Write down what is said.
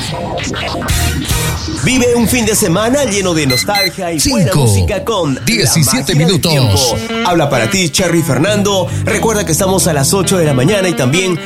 Vive un fin de semana lleno de nostalgia y buena música con 17 minutos. Habla para ti, Cherry Fernando. Recuerda que estamos a las 8 de la mañana y también